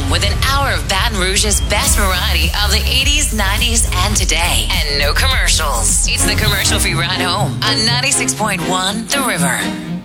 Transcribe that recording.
home with an hour of Baton Rouge's best variety of the 80s, 90s, and today. And no commercials. It's the commercial-free ride home on 96.1 The River.